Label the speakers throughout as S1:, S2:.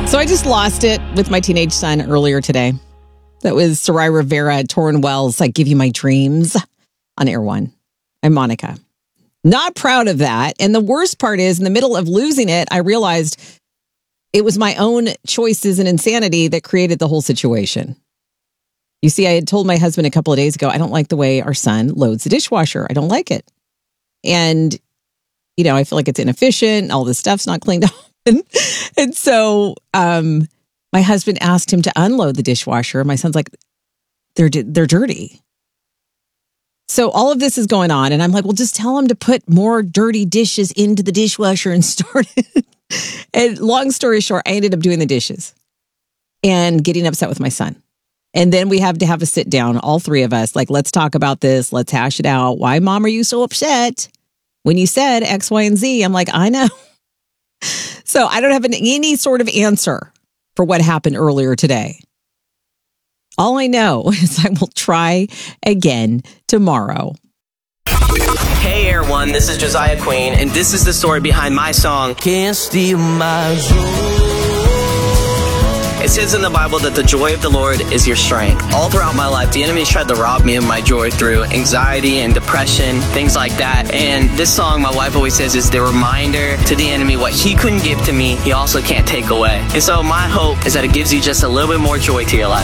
S1: So I just lost it with my teenage son earlier today. That was Sarai Rivera, Torrin Wells, I Give You My Dreams on Air One. I'm Monica. Not proud of that. And the worst part is, in the middle of losing it, I realized it was my own choices and insanity that created the whole situation. You see, I had told my husband a couple of days ago, I don't like the way our son loads the dishwasher. I don't like it. And, you know, I feel like it's inefficient. All this stuff's not cleaned up. And so my husband asked him to unload the dishwasher. My son's like, they're dirty. So all of this is going on. And I'm like, well, just tell him to put more dirty dishes into the dishwasher and start it. And long story short, I ended up doing the dishes and getting upset with my son. And then we have to have a sit down, all three of us, like, let's talk about this. Let's hash it out. Why, Mom, are you so upset when you said X, Y, and Z? I'm like, I know. So I don't have any sort of answer for what happened earlier today. All I know is I will try again tomorrow.
S2: Hey, Air One, this is Josiah Queen, and this is the story behind my song, Can't Steal My Joy. It says in the Bible that the joy of the Lord is your strength. All throughout my life, the enemy tried to rob me of my joy through anxiety and depression, things like that. And this song, my wife always says, is the reminder to the enemy what he couldn't give to me, he also can't take away. And so my hope is that it gives you just a little bit more joy to your life.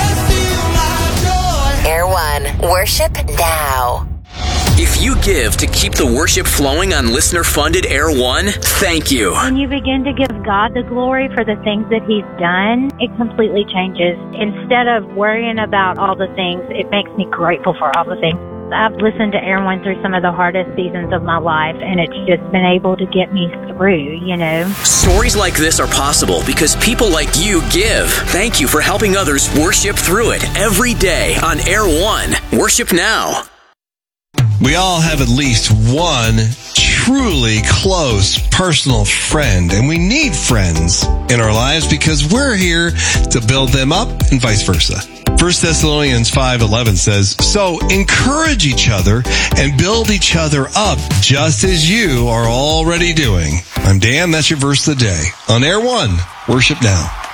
S3: Air One, worship now.
S4: If you give to keep the worship flowing on listener-funded Air One, thank you.
S5: When you begin to give God the glory for the things that He's done, it completely changes. Instead of worrying about all the things, it makes me grateful for all the things. I've listened to Air One through some of the hardest seasons of my life, and it's just been able to get me through, you know.
S4: Stories like this are possible because people like you give. Thank you for helping others worship through it every day on Air One. Worship now.
S6: We all have at least one truly close personal friend, and we need friends in our lives because we're here to build them up and vice versa. 1 Thessalonians 5:11 says, so encourage each other and build each other up just as you are already doing. I'm Dan, that's your verse of the day on Air One. Worship now.